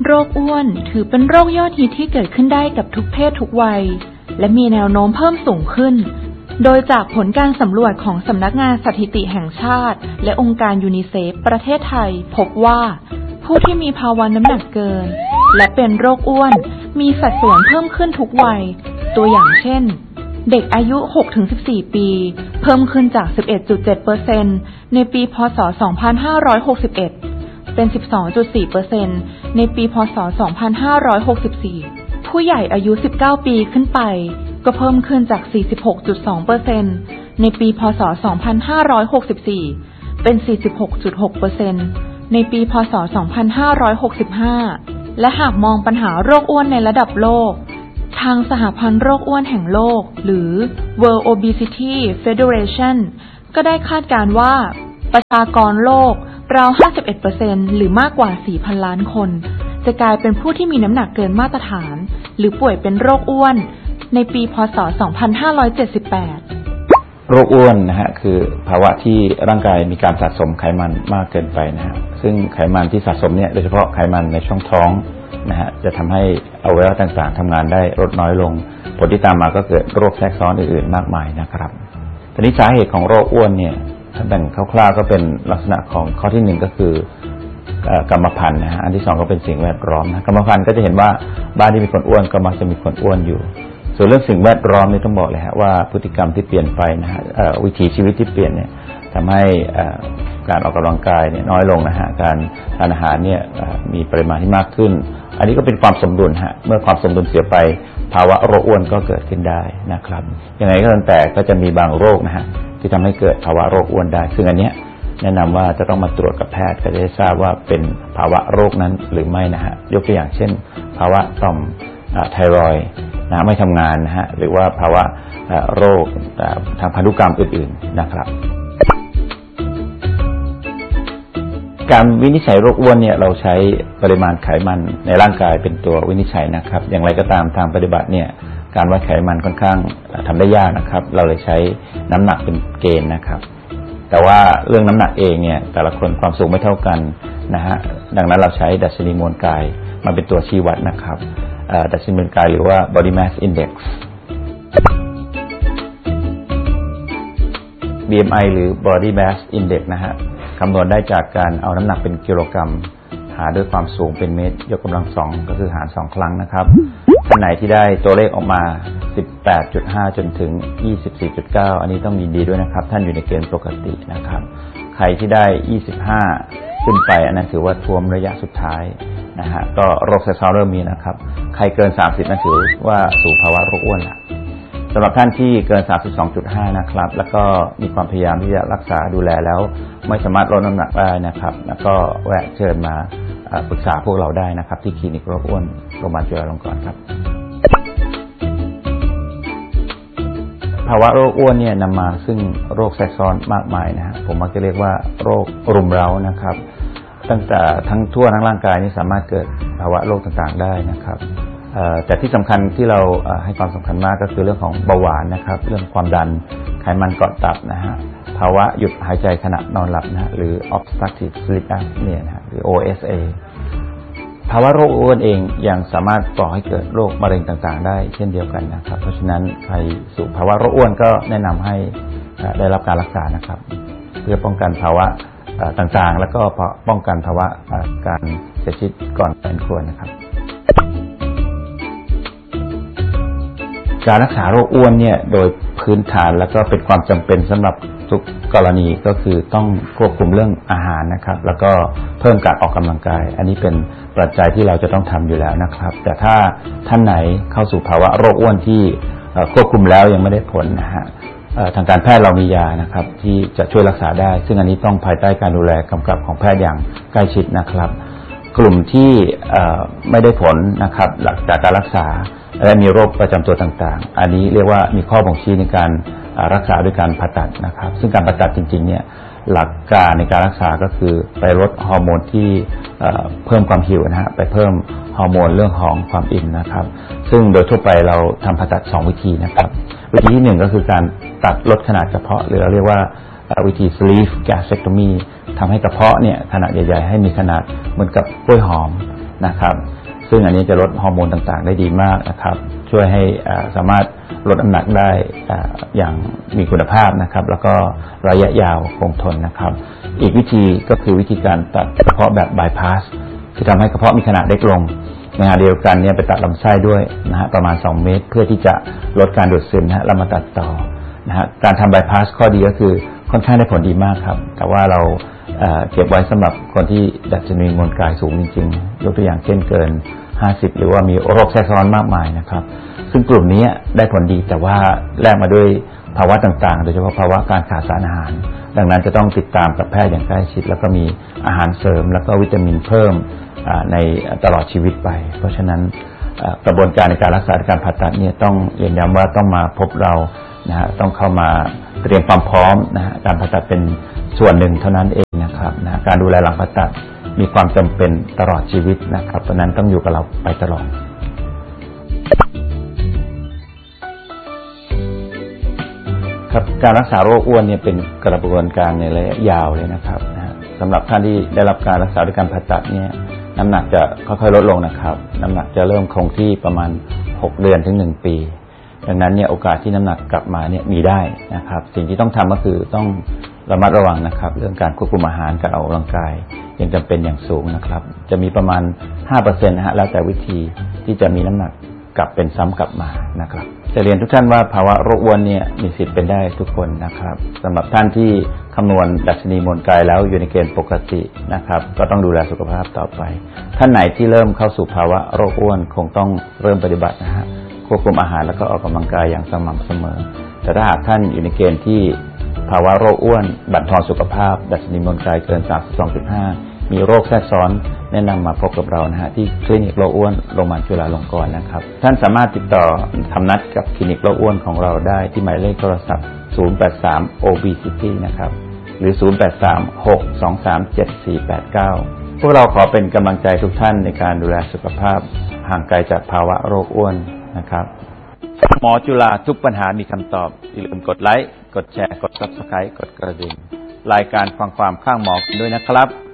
โรคอ้วนถือเป็นโรคยอดฮิตที่เกิดขึ้นได้กับทุกเพศทุกวัยและมีแนวโน้มเพิ่มสูงขึ้นโดยจากผลการสำรวจของสำนักงานสถิติแห่งชาติและองค์การยูนิเซฟประเทศไทยพบว่าผู้ที่มีภาวะน้ำหนักเกินและเป็นโรคอ้วนมีสัดส่วนเพิ่มขึ้นทุกวัยตัวอย่างเช่นเด็กอายุ 6-14 ปีเพิ่มขึ้นจาก 11.7% ในปีพ.ศ. 2561เป็น 12.4% ในปีพ.ศ. 2564ผู้ใหญ่อายุ 19 ปีขึ้นไปก็เพิ่มขึ้นจาก 46.2% ในปีพ.ศ. 2564เป็น 46.6% ในปีพ.ศ. 2565และหากมองปัญหาโรคอ้วนในระดับโลกทางสหพันธ์โรคอ้วนแห่งโลกหรือ World Obesity Federation ก็ได้คาดการณ์ว่าประชากรโลกราว 51% หรือมากกว่า 4,000 ล้านคนจะกลายเป็นผู้ที่มีน้ำหนักเกินมาตรฐานหรือป่วยเป็นโรคอ้วนในปีพ.ศ. 2578 โรคอ้วนนะฮะคือภาวะที่ร่างกายมีการสะสมไขมันมากเกินไปนะฮะซึ่งไขมันที่สะสมเนี่ยโดยเฉพาะไขมันในช่องท้องนะฮะจะทำให้อวัยวะต่างๆทำงานได้ลดน้อยลงผลที่ตามมาก็เกิดโรคแทรกซ้อนอื่นๆมากมายนะครับทีนี้สาเหตุของโรคอ้วนเนี่ยถ้าแบ่งคร่าวๆก็เป็นลักษณะของข้อที่1ก็คือกรรมพันธุ์นะฮะอันที่2ก็เป็นสิ่งแวดล้อมนะกรรมพันธุ์ก็จะเห็นว่าบ้านที่มีคนอ้วนก็มักจะมีคนอ้วนอยู่ส่วนเรื่องสิ่งแวดล้อมนี่ต้องบอกเลยฮะว่าพฤติกรรมที่เปลี่ยนไปนะฮะวิถีชีวิตที่เปลี่ยนเนี่ยทำให้การออกกำลังกายเนี่ยน้อยลงนะฮะการทานอาหารเนี่ยมีปริมาณที่มากขึ้นอันนี้ก็เป็นความสมดุลฮะเมื่อความสมดุลเสียไปภาวะโรคอ้วนก็เกิดขึ้นได้นะครับยังไงก็ตามแต่ก็จะมีบางโรคนะฮะที่ทำให้เกิดภาวะโรคอ้วนได้ซึ่งอันเนี้ยแนะนำว่าจะต้องมาตรวจกับแพทย์ก็จะได้ทราบว่าเป็นภาวะโรคนั้นหรือไม่นะฮะยกตัวอย่างเช่นภาวะต่อมไทรอยด์นะไม่ทำงานนะฮะหรือว่าภาวะโรคทางพันธุกรรมอื่นๆนะครับการวินิจฉัยโรคอ้วนเนี่ยเราใช้ปริมาณไขมันในร่างกายเป็นตัววินิจฉัยนะครับอย่างไรก็ตามทางปฏิบัติเนี่ยการวัดไขมันค่อนข้างทำได้ยากนะครับเราเลยใช้น้ำหนักเป็นเกณฑ์นะครับแต่ว่าเรื่องน้ำหนักเองเนี่ยแต่ละคนความสูงไม่เท่ากันนะฮะดังนั้นเราใช้ดัชนีมวลกายมาเป็นตัวชี้วัดนะครับดัชนีมวลกายหรือว่า body mass index BMI หรือ body mass index นะฮะคำนวณได้จากการเอาน้ำหนักเป็นกิโลกรัมหารด้วยความสูงเป็นเมตรยกกำลัง2ก็คือหาร2ครั้งนะครับท่านไหนที่ได้ตัวเลขออกมา 18.5 จนถึง 24.9 อันนี้ต้องยินดีด้วยนะครับท่านอยู่ในเกณฑ์ปกตินะครับใครที่ได้ 25 ขึ้นไปอันนั้นถือว่าท่วมระยะสุดท้ายนะฮะก็โรคแทรกซ้อนเริ่มมีนะครับใครเกิน 30 นั่นถือว่าสู่ภาวะโรคอ้วนละสำหรับท่านที่เกิน 32.5 นะครับแล้วก็มีความพยายามที่จะรักษาดูแลแล้วไม่สามารถลดน้ำหนักได้นะครับแล้วก็แวะเชิญมาปรึกษาพวกเราได้นะครับที่คลินิกโรคอ้วนโรงพยาบาลจุฬาลงกรณ์ครับภาวะโรคอ้วนเนี่ยนำมาซึ่งโรคแทรกซ้อนมากมายนะฮะผมมักจะเรียกว่าโรครุมเร้านะครับตั้งแต่ทั้งทั่วทั้งร่างกายนี่สามารถเกิดภาวะโรคต่างๆได้นะครับแต่ที่สำคัญที่เราให้ความสำคัญมากก็คือเรื่องของเบาหวานนะครับเรื่องความดันไขมันเกาะตับนะฮะภาวะหยุดหายใจขณะนอนหลับนะฮะหรือ obstructive sleep apnea นะฮะหรือ OSA ภาวะโรคอ้วนเองยังสามารถก่อให้เกิดโรคมะเร็งต่างๆได้เช่นเดียวกันนะครับเพราะฉะนั้นใครสู่ภาวะโรคอ้วนก็แนะนำให้ได้รับการรักษานะครับเพื่อป้องกันภาวะต่างๆแล้วก็ป้องกันภาวะการเสียชีวิตก่อนวัยอันควรนะครับการรักษาโรคอ้วนเนี่ยโดยพื้นฐานแล้วก็เป็นความจำเป็นสำหรับทุกกรณีก็คือต้องควบคุมเรื่องอาหารนะครับแล้วก็เพิ่มการออกกำลังกายอันนี้เป็นปัจจัยที่เราจะต้องทำอยู่แล้วนะครับแต่ถ้าท่านไหนเข้าสู่ภาวะโรคอ้วนที่ควบคุมแล้วยังไม่ได้ผลนะฮะทางการแพทย์เรามียานะครับที่จะช่วยรักษาได้ซึ่งอันนี้ต้องภายใต้การดูแลกำกับของแพทย์อย่างใกล้ชิดนะครับกลุ่มที่ไม่ได้ผลนะครับหลังจากการรักษาและมีโรคประจำตัวต่างๆอันนี้เรียกว่ามีข้อบ่งชี้ในการรักษาด้วยการผ่าตัดนะครับซึ่งการผ่าตัดจริงๆเนี่ยหลักการในการรักษาก็คือไปลดฮอร์โมนที่เพิ่มความหิวนะฮะไปเพิ่มฮอร์โมนเรื่องของความอิ่มนะครับซึ่งโดยทั่วไปเราทำผ่าตัด2วิธีนะครับวิธีที่1ก็คือการตัดลดขนาดกระเพาะหรือเราเรียกว่าวิธี sleeve gastrectomy ทำให้กระเพาะเนี่ยขนาดใหญ่ๆให้มีขนาดเหมือนกับกล้วยหอมนะครับซึ่งอันนี้จะลดฮอร์โมนต่างๆได้ดีมากนะครับช่วยให้สามารถลดน้ำหนักได้อย่างมีคุณภาพนะครับแล้วก็ระยะยาวคงทนนะครับอีกวิธีก็คือวิธีการตัดกระเพาะแบบบายพาสคือทำให้กระเพาะมีขนาดเล็กลงในขณะเดียวกันเนี่ยไปตัดลำไส้ด้วยนะฮะประมาณ2 เมตรเพื่อที่จะลดการดูดซึมนะฮะแล้วมาตัดต่อนะฮะการทำบายพาสข้อดีก็คือค่อนข้างได้ผลดีมากครับแต่ว่าเราเก็บไว้สำหรับคนที่ดัชนีมวลกายสูงจริงๆยกตัวอย่างเช่นเกิน50หรือว่ามีโรคแทรกซ้อนมากมายนะครับซึ่งกลุ่มนี้ได้ผลดีแต่ว่าแลกมาด้วยภาวะต่างๆโดยเฉพาะภาวะการขาดสารอาหารดังนั้นจะต้องติดตามกับแพทย์อย่างใกล้ชิดแล้วก็มีอาหารเสริมแล้วก็วิตามินเพิ่มในตลอดชีวิตไปเพราะฉะนั้นกระบวนการในการรักษาการผ่าตัดเนี่ยต้องเรียนย้ำว่าต้องมาพบเรานะฮะต้องเข้ามาเตรียมความพร้อมนะฮะการผ่าตัดเป็นส่วนหนึ่งเท่านั้นเองนะครับนะการดูแลหลังผ่าตัดมีความจำเป็นตลอดชีวิตนะครับเพราะนั้นต้องอยู่กับเราไปตลอดครับการรักษาโรคอ้วนเนี่ยเป็นกระบวนการในระยะยาวเลยนะครับสำหรับท่านที่ได้รับการรักษาด้วยการผ่าตัดเนี่ยน้ำหนักจะค่อยๆลดลงนะครับน้ำหนักจะเริ่มคงที่ประมาณ6 เดือนถึง1 ปีดังนั้นเนี่ยโอกาสที่น้ำหนักกลับมาเนี่ยมีได้นะครับสิ่งที่ต้องทำก็คือต้องระมัดระวังนะครับเรื่องการควบคุมอาหารการออกกำลังกายยังจำเป็นอย่างสูงนะครับจะมีประมาณ 5% นะฮะแล้วแต่วิธีที่จะมีน้ำหนักกลับเป็นซ้ำกลับมานะครับจะเรียนทุกท่านว่าภาวะโรคอ้วนเนี่ยมีสิทธิ์เป็นได้ทุกคนนะครับสำหรับท่านที่คำนวณดัชนีมวลกายแล้วอยู่ในเกณฑ์ปกตินะครับก็ต้องดูแลสุขภาพต่อไปท่านไหนที่เริ่มเข้าสู่ภาวะโรคอ้วนคงต้องเริ่มปฏิบัตินะฮะควบคุมอาหารแล้วก็ออกกำลังกายอย่างสม่ำเสมอแต่ถ้าหากท่านอยู่ในเกณฑ์ที่ภาวะโรคอ้วนบั่นทอนสุขภาพดัชนีมวลกายเกิน 32.5 มีโรคแทรกซ้อนแนะนำมาพบกับเรานะฮะที่คลินิกโรคอ้วนโรงพยาบาลจุฬาลงกรณ์นะครับท่านสามารถติดต่อทำนัดกับคลินิกโรคอ้วนของเราได้ที่หมายเลขโทรศัพท์083 obesity นะครับหรือ083-623-7489พวกเราขอเป็นกำลังใจทุกท่านในการดูแลสุขภาพห่างไกลจากภาวะโรคอ้วนนะครับหมอจุฬาทุกปัญหามีคำตอบอย่าลืมกดไลค์กดแชร์กด Subscribe กดกระดิ่งรายการฟังความข้างหมอด้วยนะครับ